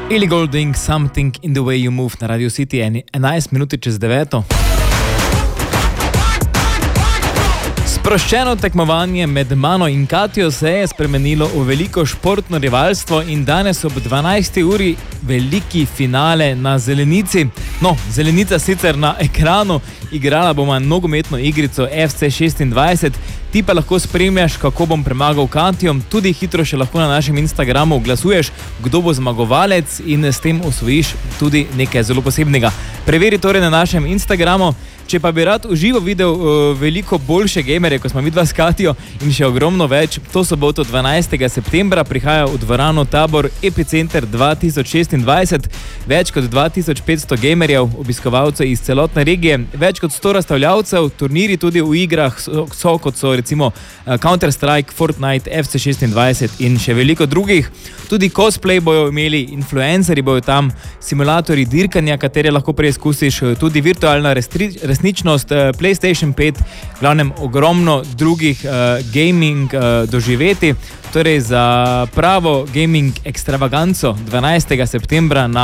Ellie Goulding, Something in the Way You Move na Radio City, 11 minuti čez 9. Sproščeno tekmovanje med mano in Katjo se je spremenilo v veliko športno rivalstvo in danes ob 12. uri veliki finale na Zelenici. No, Zelenica sicer na ekranu, igrala bomo nogometno igrico FC 26, ti pa lahko spremljaš, kako bom premagal Katjo, tudi hitro še lahko na našem Instagramu glasuješ, kdo bo zmagovalec in s tem osvojiš tudi nekaj zelo posebnega. Preveri torej na našem Instagramu. Če pa bi rad uživo videl veliko boljše gamerje, ko smo midva s Katjo in še ogromno več, to soboto 12. septembra prihaja v dvorano Tabor Epicenter 2026, več kot 2500 gamerjev, obiskovalcev iz celotne regije, več kot 100 razstavljavcev, turniri tudi v igrah so kot so recimo Counter-Strike, Fortnite, FC 26 in še veliko drugih. Tudi cosplay bojo imeli, influenceri bojo tam, simulatorji dirkanja, katere lahko preizkusiš, tudi virtualna resničnost, PlayStation 5, v glavnem ogromno drugih gaming doživeti. Torej za pravo gaming ekstravaganco 12. septembra na